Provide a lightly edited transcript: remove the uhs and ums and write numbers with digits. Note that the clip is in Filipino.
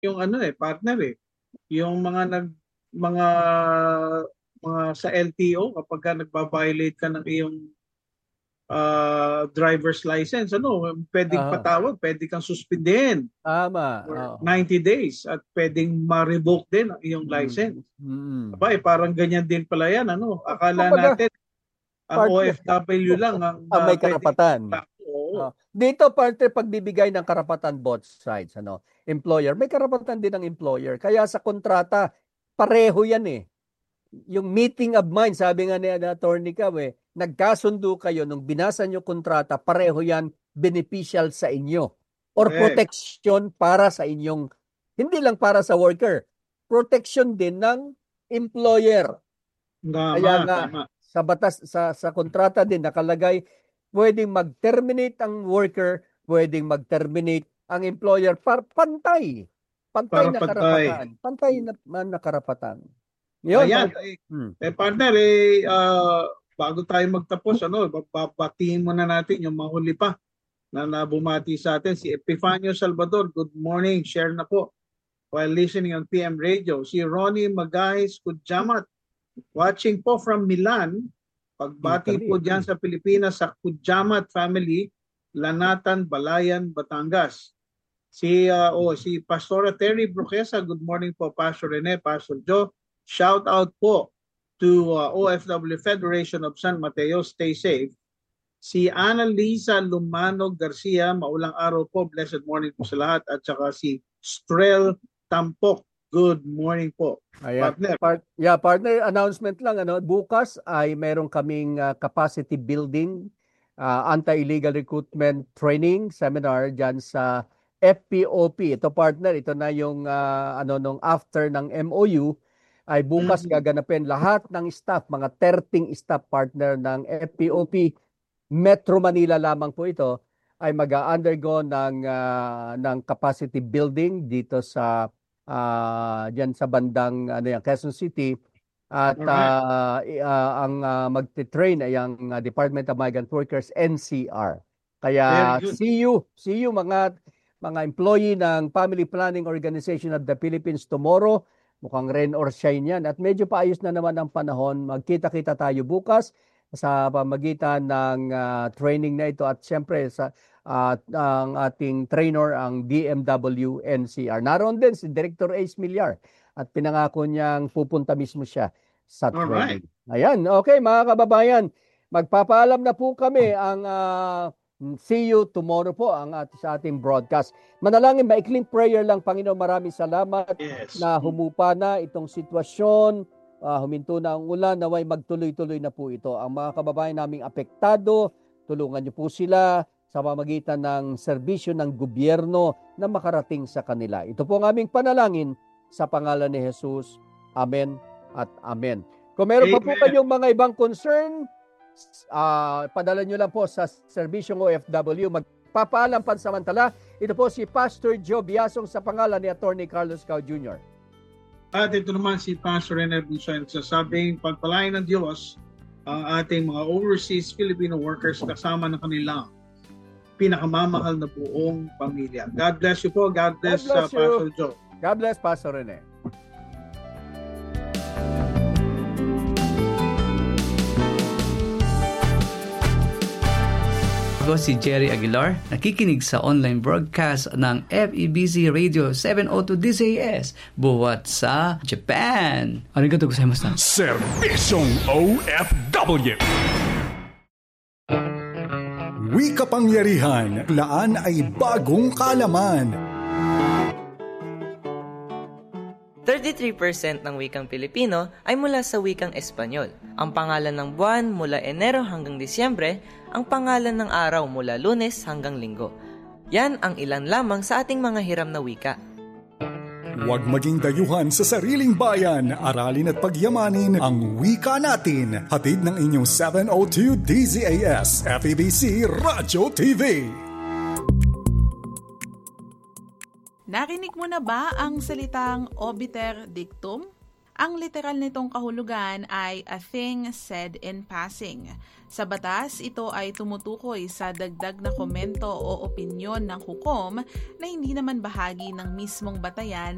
yung partner yung mga mga sa LTO kapag ka nagba-violate ka ng iyong driver's license, pwedeng Ah, patawag, pwede kang suspindihin tama. for Oo. 90 days at pwedeng ma-revoke din ang iyong license. Mm. Mm. Aba, parang ganyan din pala yan, Akala Kumbaga, natin ang partner, OFW lang ang ang may pwede. karapatan. Oo. Dito, partner, pagbibigay ng karapatan both sides, employer, may karapatan din ng employer. Kaya sa kontrata, pareho yan eh. Yung meeting of minds, sabi nga ni Attorney Kaw, nagkasundo kayo nung binasa nyo kontrata, pareho yan beneficial sa inyo or Correct. protection para sa inyong, hindi lang para sa worker, protection din ng employer. Tama, Kaya nga tama. sa batas sa kontrata din nakalagay pwedeng mag-terminate ang worker, pwedeng mag-terminate ang employer pantay. Pantay Para na pantay. karapatan. Pantay na karapatan. Yun, Ayan, partner. partner, bago tayo magtapos, babatiin muna natin yung mahuli pa na nabumati sa atin. Si Epifanio Salvador, good morning, share na po while listening on PM Radio. Si Ronnie Magahis Kudjamat, watching po from Milan. Pagbati Italy. po dyan sa Pilipinas sa Kudjamat family, Lanatan, Balayan, Batangas. Si Pastora Terry Bruquesa, good morning po, Pastor Rene, Pastor Joe. Shout out po to OFW Federation of San Mateo, stay safe. Si Annalisa Lumano Garcia, maulang araw po, blessed morning po sa lahat. At saka si Strel Tampok, good morning po. Ayan. Partner. Partner, announcement lang. Bukas ay meron kaming capacity building, anti-illegal recruitment training seminar dyan sa FPOP. Ito partner, ito na yung nung after ng MOU ay bukas gaganapin lahat ng staff, mga 30 staff partner ng FPOP, Metro Manila lamang po ito, ay mag-undergo ng capacity building dito sa diyan sa bandang Quezon City at ang magte-train ay ang Department of Migrant Workers, NCR. Kaya see you mga employee ng Family Planning Organization of the Philippines tomorrow. Mukhang rain or shine yan. At medyo paayos na naman ang panahon. Magkita-kita tayo bukas sa pamagitan ng training na ito. At siyempre, ang ating trainer, ang DMW NCR. Naroon din si Director Ace Millar. At pinangako niyang pupunta mismo siya sa training. Ayan, okay mga kababayan. Magpapaalam na po kami ang see you tomorrow po sa ating broadcast. Manalangin, maikling prayer lang, Panginoon, maraming salamat na humupa na itong sitwasyon, huminto na ang ulan, naway magtuloy-tuloy na po ito. Ang mga kababayan naming apektado, tulungan niyo po sila sa pamamagitan ng serbisyo ng gobyerno na makarating sa kanila. Ito po ang aming panalangin sa pangalan ni Jesus. Amen at amen. Kung meron pa po kayong mga ibang concern, padala nyo lang po sa Serbisyong OFW. Magpapaalam pansamantala. Ito po si Pastor Joe Biasong sa pangalan ni Attorney Carlos Cao Jr. At ito naman si Pastor Rene Busan, sasabing pagpalain ng Diyos ang ating mga overseas Filipino workers kasama ng kanilang pinakamamahal na buong pamilya. God bless you po. God bless Pastor Joe. God bless Pastor Rene. Ako si Jerry Aguilar, nakikinig sa online broadcast ng FEBC Radio 702 DZAS buhat sa Japan. Arigatou gozaimasu. Serbisyong OFW. Wika Pangyarihan, laan ay bagong kaalaman. 33% ng wikang Pilipino ay mula sa wikang Espanyol. Ang pangalan ng buwan mula Enero hanggang Disyembre, ang pangalan ng araw mula Lunes hanggang Linggo. Yan ang ilan lamang sa ating mga hiram na wika. Huwag maging dayuhan sa sariling bayan, aralin at pagyamanin ang wika natin. Hatid ng inyong 702 DZAS, FEBC Radio TV. Narinig mo na ba ang salitang obiter dictum? Ang literal nitong kahulugan ay a thing said in passing. Sa batas, ito ay tumutukoy sa dagdag na komento o opinyon ng hukom na hindi naman bahagi ng mismong batayan